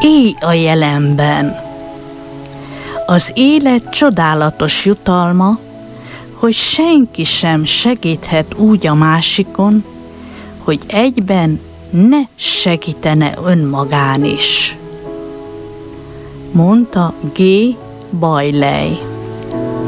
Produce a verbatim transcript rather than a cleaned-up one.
Élj a jelenben. Az élet csodálatos jutalma, hogy senki sem segíthet úgy a másikon, hogy egyben ne segítene önmagán is, mondta G. Bailey.